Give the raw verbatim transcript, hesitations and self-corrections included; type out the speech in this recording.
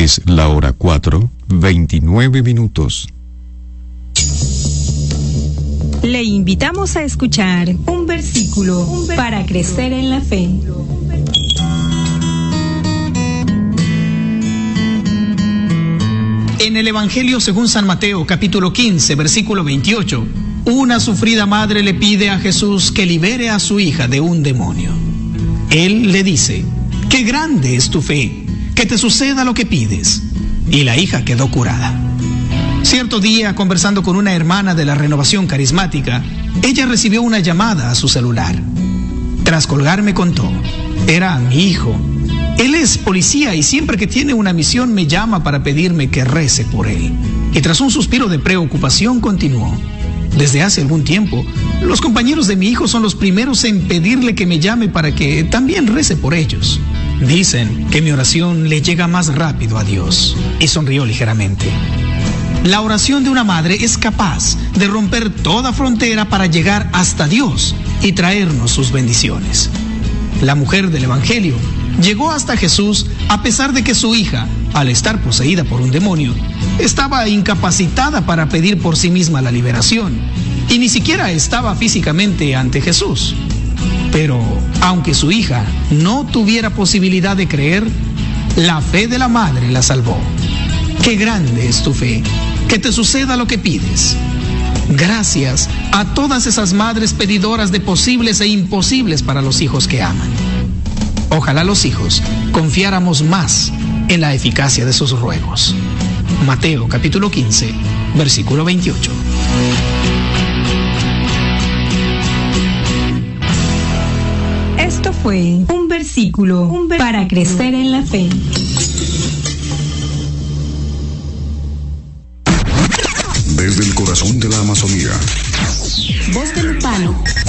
Es la hora cuatro, veintinueve minutos. Le invitamos a escuchar un versículo, un versículo para crecer en la fe. En el Evangelio según San Mateo, capítulo quince, versículo veintiocho, una sufrida madre le pide a Jesús que libere a su hija de un demonio. Él le dice: «Qué grande es tu fe, que te suceda lo que pides». Y la hija quedó curada. Cierto día, conversando con una hermana de la Renovación Carismática, ella recibió una llamada a su celular. Tras colgar me contó: «Era mi hijo. Él es policía y siempre que tiene una misión me llama para pedirme que rece por él». Y tras un suspiro de preocupación continuó: «Desde hace algún tiempo, los compañeros de mi hijo son los primeros en pedirle que me llame para que también rece por ellos. Dicen que mi oración le llega más rápido a Dios». Y sonrió ligeramente. La oración de una madre es capaz de romper toda frontera para llegar hasta Dios y traernos sus bendiciones. La mujer del Evangelio llegó hasta Jesús a pesar de que su hija, al estar poseída por un demonio, estaba incapacitada para pedir por sí misma la liberación y ni siquiera estaba físicamente ante Jesús. Pero, aunque su hija no tuviera posibilidad de creer, la fe de la madre la salvó. Qué grande es tu fe, que te suceda lo que pides. Gracias a todas esas madres pedidoras de posibles e imposibles para los hijos que aman. Ojalá los hijos confiáramos más en la eficacia de sus ruegos. Mateo capítulo quince, versículo veintiocho. Esto fue un versículo, un versículo para crecer en la fe. Desde el corazón de la Amazonía